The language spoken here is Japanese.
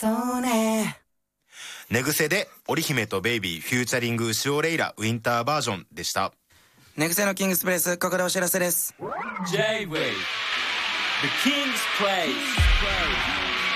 とね。 寝癖で織姫とベイビーフューチャリングウシオレイラウィンターバージョンでした。 寝癖のキングスプレイス、ここでお知らせです。 J-Wave The King's Place